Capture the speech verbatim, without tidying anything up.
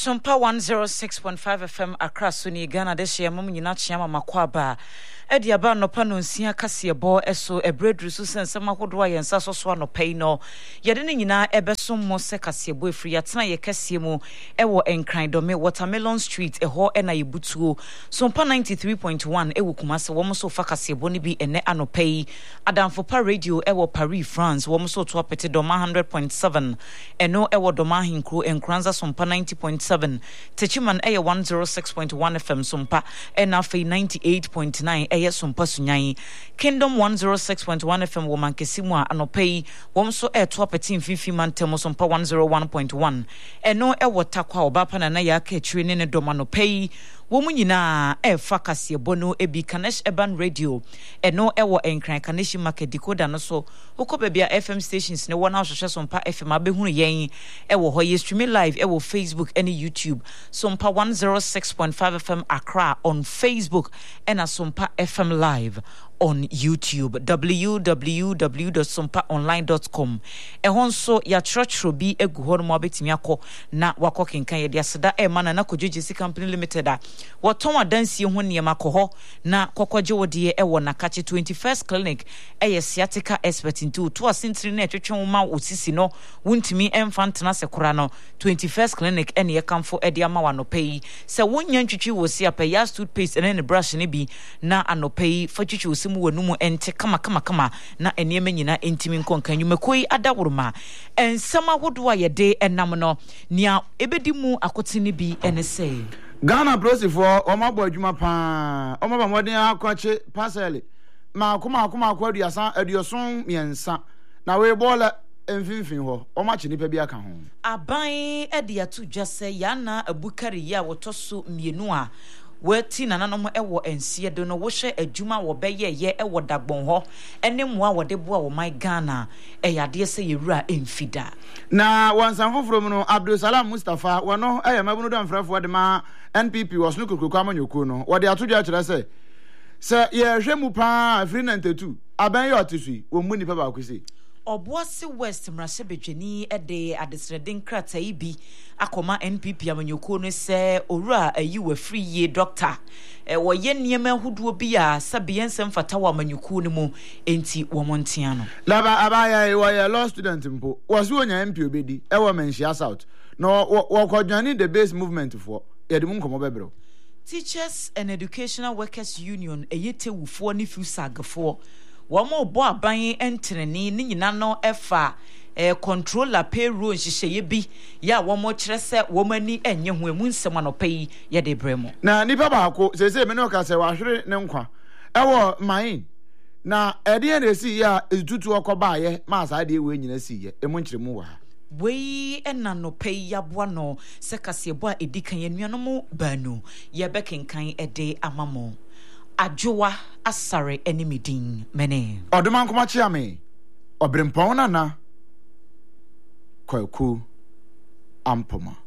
Sumpa one oh six point five F M Accra Suni Ghana this year mum nyina chiama makwaba edi aba no pa no nsia kase ebo eso ebredru so sensema hodo a yensa so so no pay no yede ne nyina ebesom mo se kase ebo efri yatena ye kase mu ewo enkran do me Watermelon Street eho ena yebutuo Sumpa ninety-three point one ewo kumase wo mo so fa kase ebo ne bi ene anopai Adamfo pa radio ewo Paris France wo mo so to apete do one hundred point seven eno ewo do ma hinkro enkranza Sumpa ninety point seven Techiman eye one oh six point one F M Sumpa enafe ninety-eight point nine eye Sumpa Sunyai Kingdom one oh six point one F M woman kesimu a anopai wom so e to apeti mfifi mantemo Sumpa one oh one point one eno ewo takwa obapa na na ya ka chire ne do manopai womu nyina e fa kase bono ebi Kanesh Urban Radio eno ewo enkran Kanesh Market decoder no so ukobebia F M stations ne wona hwehwe Sumpa F M abehunu yen ewo ho ye stream live ewo Facebook and YouTube Sumpa one oh six point five F M Accra on Facebook and a Sumpa F M live on YouTube w w w dot sumpa online dot com ehon so ya trotro bi egu ho no abetimi akọ na wakọ kenkan ye de aseda e mana na Kojoji Company Limited a woton adansie ho niam akọ ho na kokọje wode e wo na kache twenty-first clinic e ye sciatica expert into to asintri na etwetwe ma osisi no wuntimi emfantena sekora no twenty-first clinic ene ye kamfo e de ama wa no pay se wonya ntwetwe wo si apa ya toothpaste ene ne brush ne bi na anopay fatwetwe mu wanu mu ente kama kama kama na enema nyina entimi nkonkan nwumakoi adawuruma ensama hodo a yede enam no nia ebedi mu akotene bi ene sei Ghana prosifo omabo adwuma pa omaba modern akwache parcel ma kuma akuma akwa aduasa aduoson miensa na we bola emfinfin ho omache nipa bi aka ho aban ede atu dwase yana abukari ya wotoso mienu a wati nananom ewo ensie do no wo hwe adwuma wo beye ye ewo dagbon ho ene moa wo de boa wo my Ghana eyade se yewura emfida na wansan foforo mu no Abdul Salam Mustafa wono eye mabunu do amfrafo de ma N P P was no kokoko amanyoko no wo de atodwa kire se se ye hwe mu pa afri ninety-two aban ye otisui wo mu nipa ba kwese Obuasi West mrase bedweni ede adesredin krata ibi akoma N P P amanyoko no se owura ayi wa free ye doctor e wo ye niema huduo bi a sabiensem fata wa amanyoko no mu enti wo montia no laba abaya e wo ye law student mpo wo se onya M P obedi e wo menhia south no wo kodwane the base movement for ye de mu nkomo bebro Teachers and Educational Workers Union eyete wufo ni fusagafo Wamo bo aban entreni ni nyina no efa eh controller payroll nhihye bi ya wamo kire se womani enye ho emu nsem anopai ye de bremo na nipa baako sese me no ka se wa hwere ne nkwa ewo main na ede na esi ya etutu okoba ye ma sa de we nyina si ye emu nkire mu wa wei ena no pay yaboa no se kase bo a edikan anuanom banu ye bekenkan ede amamo Ajowa asare enimidin mene Oduman kuma chiame obrempon na na kwaku ampoma